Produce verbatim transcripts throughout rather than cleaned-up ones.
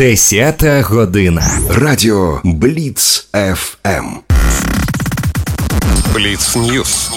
Десята година. Радіо Бліц еф ем. Бліц Ньюс.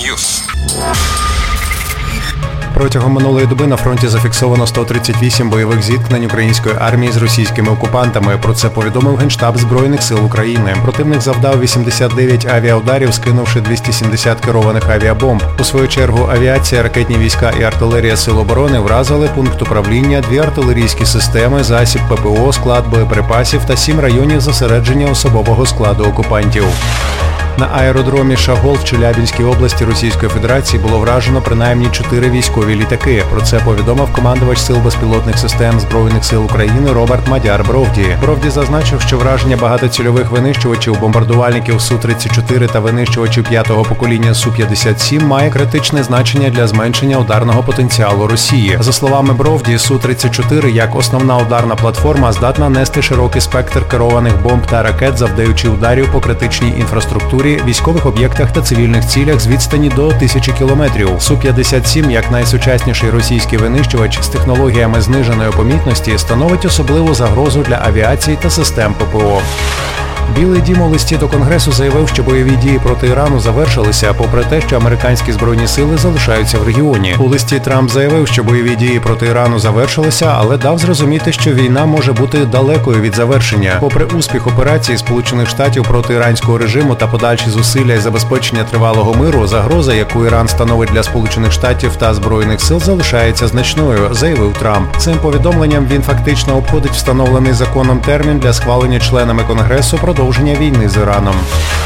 Протягом минулої доби на фронті зафіксовано сто тридцять вісім бойових зіткнень української армії з російськими окупантами. Про це повідомив Генштаб Збройних сил України. Противник завдав вісімдесят дев'ять авіаударів, скинувши двісті сімдесят керованих авіабомб. У свою чергу авіація, ракетні війська і артилерія Сил оборони вразили пункт управління, дві артилерійські системи, засіб ППО, склад боєприпасів та сім районів зосередження особового складу окупантів. На аеродромі Шагол в Челябинській області Російської Федерації було вражено принаймні чотири військові літаки. Про це повідомив командувач Сил безпілотних систем Збройних сил України Роберт Мадяр Бровді. Бровді зазначив, що враження багатоцільових винищувачів, бомбардувальників Су тридцять чотири та винищувачів п'ятого покоління Су п'ятдесят сім має критичне значення для зменшення ударного потенціалу Росії. За словами Бровді, Су тридцять чотири як основна ударна платформа здатна нести широкий спектр керованих бомб та ракет, завдаючи ударів по критичній інфраструктурі, військових об'єктах та цивільних цілях з відстані до тисячі кілометрів. Су п'ятдесят сім, як найсучасніший російський винищувач з технологіями зниженої помітності, становить особливу загрозу для авіації та систем ППО. Білий дім у листі до Конгресу заявив, що бойові дії проти Ірану завершилися, попри те, що американські збройні сили залишаються в регіоні. У листі Трамп заявив, що бойові дії проти Ірану завершилися, але дав зрозуміти, що війна може бути далекою від завершення. Попри успіх операції Сполучених Штатів проти іранського режиму та подальші зусилля із забезпечення тривалого миру, загроза, яку Іран становить для Сполучених Штатів та Збройних сил, залишається значною, заявив Трамп. Цим повідомленням він фактично обходить встановлений законом термін для схвалення членами Конгресу продовження війни з Іраном.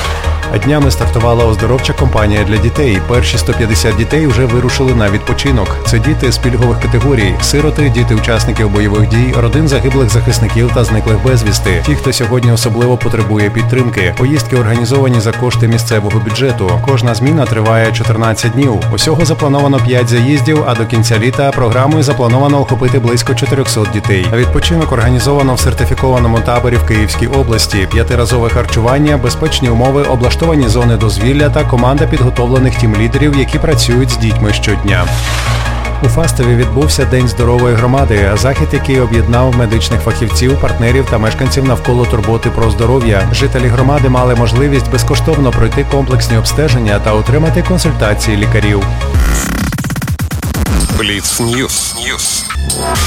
Днями стартувала оздоровча кампанія для дітей. Перші сто п'ятдесят дітей вже вирушили на відпочинок. Це діти з пільгових категорій: сироти, діти учасників бойових дій, родин загиблих захисників та зниклих безвісти. Ті, хто сьогодні особливо потребує підтримки. Поїздки організовані за кошти місцевого бюджету. Кожна зміна триває чотирнадцять днів. Усього заплановано п'ять заїздів, а до кінця літа програмою заплановано охопити близько чотириста дітей. Відпочинок організовано в сертифікованому таборі в Київській області. П'ятиразове харчування, безпечні умови, облаштування зони дозвілля та команда підготовлених тім-лідерів, які працюють з дітьми щодня. У Фастові відбувся День здорової громади, захід, який об'єднав медичних фахівців, партнерів та мешканців навколо турботи про здоров'я. Жителі громади мали можливість безкоштовно пройти комплексні обстеження та отримати консультації лікарів. Бліц Ньюс.